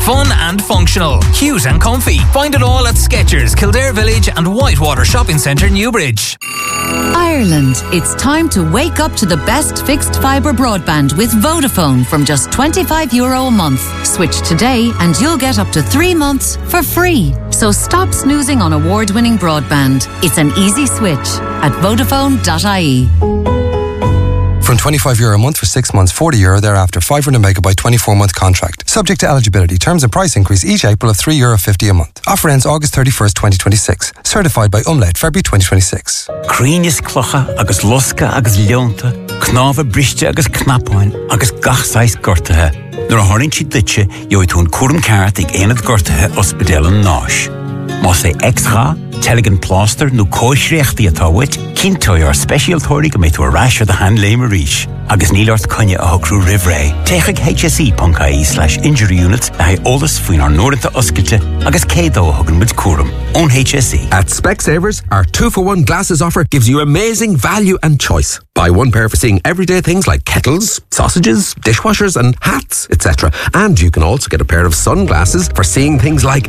Fun and functional, cute and comfy. Find it all at Skechers, Kildare Village and Whitewater Shopping Centre, Newbridge. Ireland, it's time to wake up to the best fixed fibre broadband with Vodafone from just €25 a month. Switch today and you'll get up to 3 months for free. So stop snoozing on award-winning broadband. It's an easy switch at Vodafone.ie. From €25 a month for 6 months, €40 thereafter, 500 megabyte 24-month contract. Subject to eligibility. Terms and price increase each April of €3.50 a month. Offer ends August 31st, 2026. Certified by Umlaut, February 2026. Crínis clocha agus losca agus leonta, knáfa briste agus knapáin agus gachsáis gortathe. Nuair a tharraingt siad duitse, joid tún cuaram ceart ag éanad gortathe ospidéal an náis. Más é extra, teligin plaster nó cóisreachtaí atá wit, cinntóir ar speisialtóirí go méid tú arráis ar the hand léim a ríis. Agus nílart conne a thocrú rivré. Téigh hse.ie/injury units a haid ólas faoin ar nóirinta oscailte agus cédó a thugann muid cuaram. Ón HSE. At Specsavers, our 2-for-1 glasses offer gives you amazing value and choice. Buy one pair for seeing everyday things like kettles, sausages, dishwashers and hats, etc. And you can also get a pair of sunglasses for seeing things like...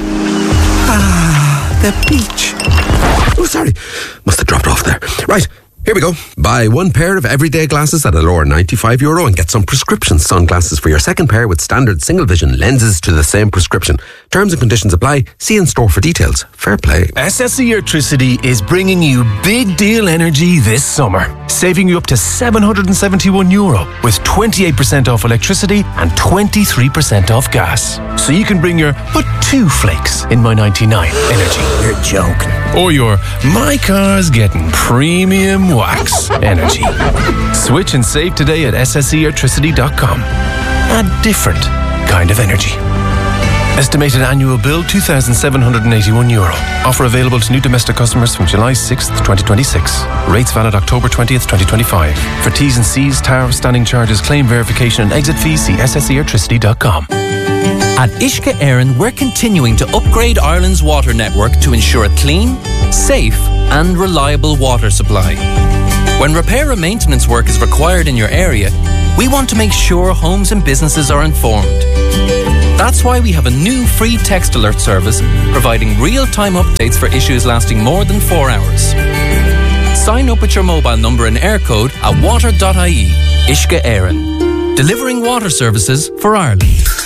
the beach. Oh, sorry. Must have dropped off there. Right, here we go. Buy one pair of everyday glasses at a lower €95 and get some prescription sunglasses for your second pair with standard single vision lenses to the same prescription. Terms and conditions apply. See in store for details. Fair play. SSE Electricity is bringing you big deal energy this summer, saving you up to €771 with 28% off electricity and 23% off gas. So you can bring your but 2 flakes in my 99 energy. You're joking. Or your my car's getting premium wax energy. Switch and save today at sseelectricity.com. A different kind of energy. Estimated annual bill €2,781. Offer available to new domestic customers from July 6th, 2026. Rates valid October 20th, 2025. For T's and C's, tariff, standing charges, claim verification and exit fees, see sseelectricity.com. At Uisce Éireann, we're continuing to upgrade Ireland's water network to ensure a clean, safe and reliable water supply. When repair and maintenance work is required in your area, we want to make sure homes and businesses are informed. That's why we have a new free text alert service providing real-time updates for issues lasting more than 4 hours. Sign up with your mobile number and air code at water.ie. Uisce Éireann. Delivering water services for Ireland.